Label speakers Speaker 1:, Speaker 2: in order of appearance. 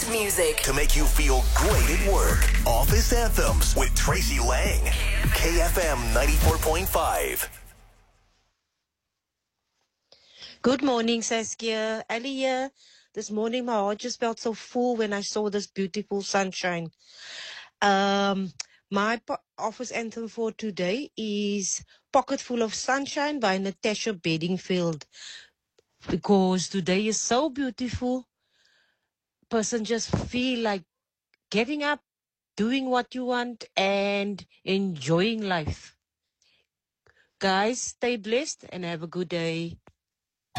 Speaker 1: music
Speaker 2: to make you feel great at work. Office Anthems with Tracy Lang. KFM 94.5.
Speaker 3: Good morning, Saskia. Ali here. This morning, my heart just felt so full when I saw this beautiful sunshine. My office anthem for today is Pocket Full of Sunshine by Natasha Bedingfield. Because today is so beautiful. Person just feel like getting up, doing what you want, and enjoying life. Guys, stay blessed and have a good day.